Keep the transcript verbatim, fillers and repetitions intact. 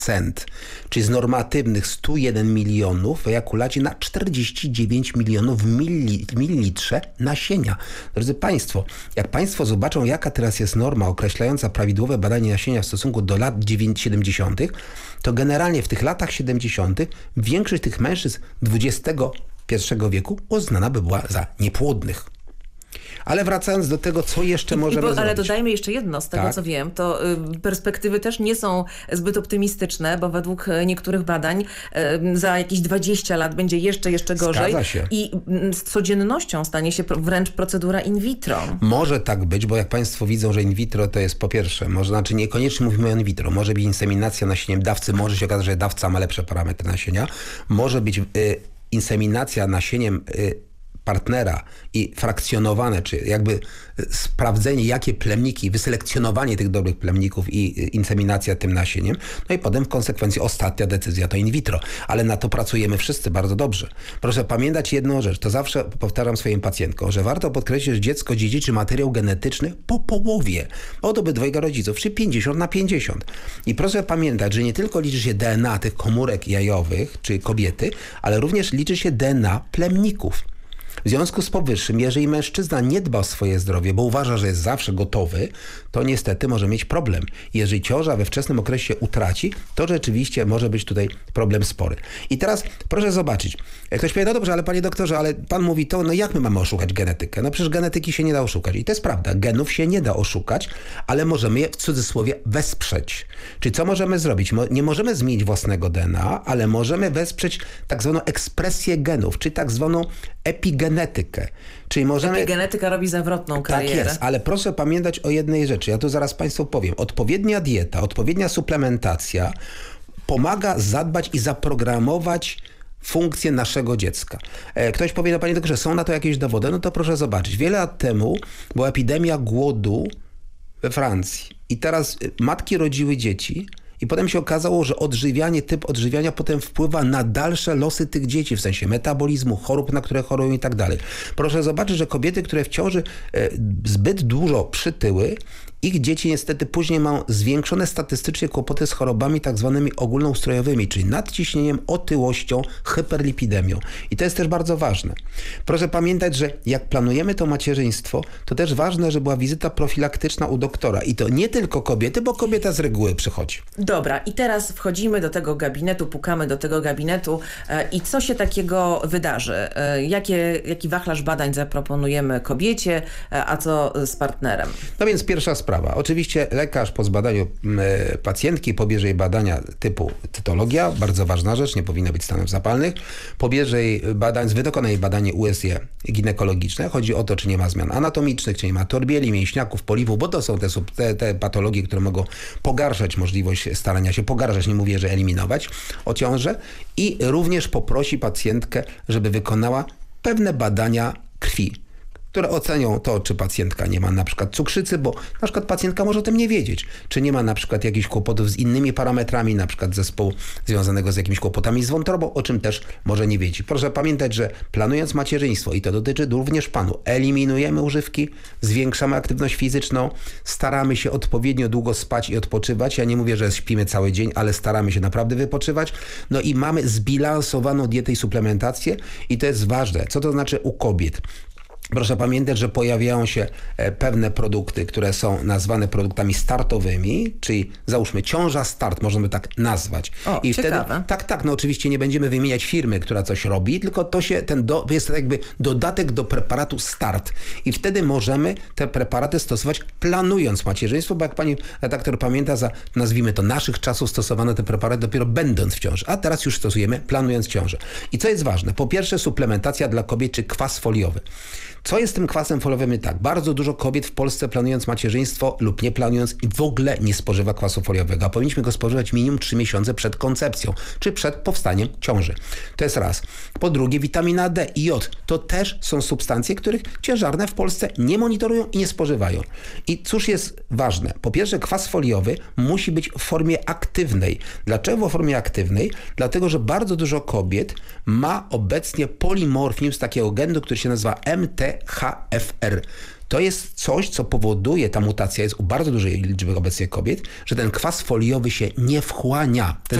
czyli z normatywnych sto jeden milionów w ejakulacie na czterdzieści dziewięć milionów w mili, mililitrze nasienia. Drodzy Państwo, jak Państwo zobaczą, jaka teraz jest norma określająca prawidłowe badanie nasienia w stosunku do lat siedemdziesiątych, to generalnie w tych latach siedemdziesiątych większość tych mężczyzn dwudziestego pierwszego wieku uznana by była za niepłodnych. Ale wracając do tego, co jeszcze możemy bo, zrobić. Ale dodajmy jeszcze jedno, z tego tak. co wiem, to y, perspektywy też nie są zbyt optymistyczne, bo według niektórych badań y, za jakieś dwadzieścia lat będzie jeszcze, jeszcze gorzej. Zgadza się. I y, z codziennością stanie się wręcz procedura in vitro. Może tak być, bo jak Państwo widzą, że in vitro to jest po pierwsze, może, znaczy niekoniecznie mówimy o in vitro, może być inseminacja nasieniem dawcy, może się okazać, że dawca ma lepsze parametry nasienia, może być y, inseminacja nasieniem y, partnera i frakcjonowane, czy jakby sprawdzenie, jakie plemniki, wyselekcjonowanie tych dobrych plemników i inseminacja tym nasieniem, no i potem w konsekwencji ostatnia decyzja to in vitro. Ale na to pracujemy wszyscy bardzo dobrze. Proszę pamiętać jedną rzecz, to zawsze powtarzam swoim pacjentkom, że warto podkreślić, że dziecko dziedziczy materiał genetyczny po połowie od obydwojga rodziców, czy pięćdziesiąt na pięćdziesiąt. I proszę pamiętać, że nie tylko liczy się D N A tych komórek jajowych, czy kobiety, ale również liczy się D N A plemników. W związku z powyższym, jeżeli mężczyzna nie dba o swoje zdrowie, bo uważa, że jest zawsze gotowy, to niestety może mieć problem. Jeżeli ciąża we wczesnym okresie utraci, to rzeczywiście może być tutaj problem spory. I teraz proszę zobaczyć. Ktoś powie, no dobrze, ale panie doktorze, ale pan mówi to, no jak my mamy oszukać genetykę? No przecież genetyki się nie da oszukać. I to jest prawda, genów się nie da oszukać, ale możemy je w cudzysłowie wesprzeć. Czyli co możemy zrobić? Nie możemy zmienić własnego D N A, ale możemy wesprzeć tak zwaną ekspresję genów, czy tak zwaną epigenetykę. Czyli możemy... Epigenetyka robi zawrotną karierę. Tak jest, ale proszę pamiętać o jednej rzeczy. Ja tu zaraz Państwu powiem. Odpowiednia dieta, odpowiednia suplementacja pomaga zadbać i zaprogramować funkcję naszego dziecka. Ktoś powie, no panie doktorze, są na to jakieś dowody? No to proszę zobaczyć. Wiele lat temu była epidemia głodu we Francji. I teraz matki rodziły dzieci i potem się okazało, że odżywianie, typ odżywiania potem wpływa na dalsze losy tych dzieci, w sensie metabolizmu, chorób, na które chorują i tak dalej. Proszę zobaczyć, że kobiety, które w ciąży zbyt dużo przytyły, ich dzieci niestety później mają zwiększone statystycznie kłopoty z chorobami tak zwanymi ogólnoustrojowymi, czyli nadciśnieniem, otyłością, hyperlipidemią. I to jest też bardzo ważne. Proszę pamiętać, że jak planujemy to macierzyństwo, to też ważne, że była wizyta profilaktyczna u doktora. I to nie tylko kobiety, bo kobieta z reguły przychodzi. Dobra, i teraz wchodzimy do tego gabinetu, pukamy do tego gabinetu e, i co się takiego wydarzy? E, jakie, jaki wachlarz badań zaproponujemy kobiecie, e, a co z partnerem? No więc pierwsza sprawa. Oczywiście lekarz po zbadaniu y, pacjentki pobierze jej badania typu cytologia, bardzo ważna rzecz, nie powinno być stanów zapalnych. Pobierze jej badań, wykona jej badanie U S G ginekologiczne. Chodzi o to, czy nie ma zmian anatomicznych, czy nie ma torbieli, mięśniaków, poliwów, bo to są te, te, te patologie, które mogą pogarszać możliwość starania się, pogarszać, nie mówię, że eliminować o ciążę. I również poprosi pacjentkę, żeby wykonała pewne badania krwi, które ocenią to, czy pacjentka nie ma na przykład cukrzycy, bo na przykład pacjentka może o tym nie wiedzieć, czy nie ma na przykład jakichś kłopotów z innymi parametrami, na przykład zespołu związanego z jakimiś kłopotami z wątrobą, o czym też może nie wiedzieć. Proszę pamiętać, że planując macierzyństwo, i to dotyczy również panu, eliminujemy używki, zwiększamy aktywność fizyczną, staramy się odpowiednio długo spać i odpoczywać. Ja nie mówię, że śpimy cały dzień, ale staramy się naprawdę wypoczywać. No i mamy zbilansowaną dietę i suplementację i to jest ważne. Co to znaczy u kobiet? Proszę pamiętać, że pojawiają się pewne produkty, które są nazwane produktami startowymi, czyli załóżmy ciąża start, możemy tak nazwać. O, I ciekawe. wtedy tak, tak, no oczywiście nie będziemy wymieniać firmy, która coś robi, tylko to się ten do, jest jakby dodatek do preparatu start. I wtedy możemy te preparaty stosować planując macierzyństwo, bo jak pani redaktor pamięta, za nazwijmy to naszych czasów stosowano te preparaty dopiero będąc w ciąży, a teraz już stosujemy planując ciążę. I co jest ważne? Po pierwsze suplementacja dla kobiet czy kwas foliowy. Co jest z tym kwasem foliowym? Tak, bardzo dużo kobiet w Polsce planując macierzyństwo lub nie planując w ogóle nie spożywa kwasu foliowego, a powinniśmy go spożywać minimum trzy miesiące przed koncepcją, czy przed powstaniem ciąży. To jest raz. Po drugie witamina D i jod. To też są substancje, których ciężarne w Polsce nie monitorują i nie spożywają. I cóż jest ważne? Po pierwsze kwas foliowy musi być w formie aktywnej. Dlaczego w formie aktywnej? Dlatego, że bardzo dużo kobiet ma obecnie polimorfizm takiego genu, który się nazywa M T H F R. To jest coś, co powoduje, ta mutacja jest u bardzo dużej liczby obecnie kobiet, że ten kwas foliowy się nie wchłania. Ten